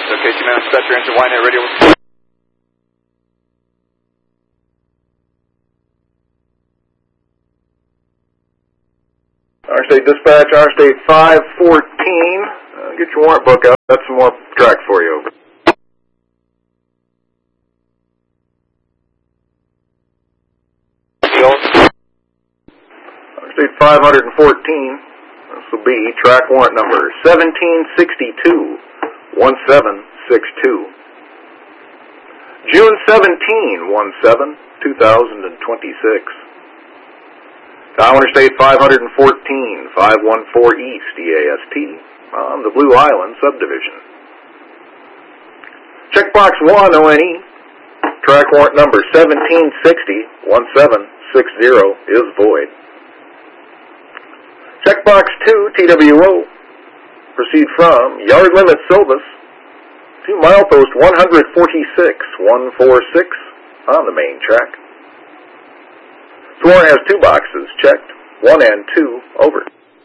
Okay, T-Man, set your engine, wind it, radio. Our State Dispatch, Our State 514. Get your warrant book out. Got some more track for you. Over. Our State 514. This will be track warrant number 1762-1762. June 17-17-2026. Interstate 514, 514 East, EAST, on the Blue Island subdivision. Checkbox 1, ONE, track warrant number 1760-1760 is void. Checkbox 2, TWO, proceed from yard limit Silvis to milepost 146-146 on the main track. Sworn has 2 boxes checked, 1 and 2, over.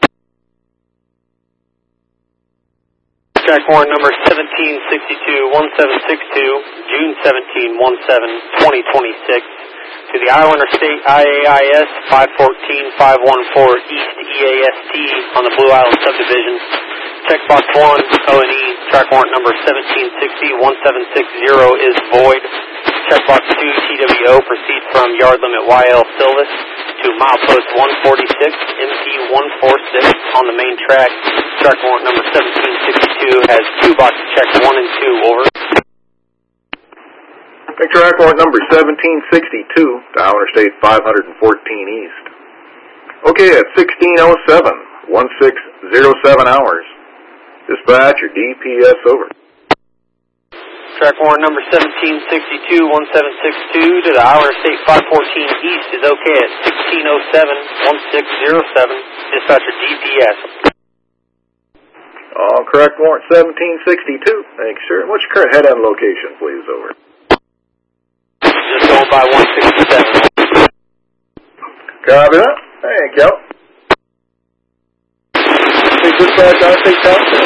Track warrant number 1762-1762, June 17-17-2026, to the Iowa Interstate IAIS 514-514 East EAST on the Blue Island subdivision. Checkbox 1, O&E, track warrant number 1760-1760 is void. Checkbox 2, TWO, proceed from yard limit YL Silvis to milepost 146, MP 146 on the main track. Track warrant number 1762 has 2 boxes checked, 1 and 2, over. Track warrant number 1762 to Interstate 514 East. Okay, at 1607, 1607 hours. Dispatch your DPS, over. Track warrant number 1762-1762 to the Iowa Interstate 514 East is okay at 1607-1607. Dispatcher DPS. Correct warrant 1762. Thanks, sir. What's your current head-on location, please, over? Just going by 167. Copy that. Thank you. Dispatch, Interstate Township.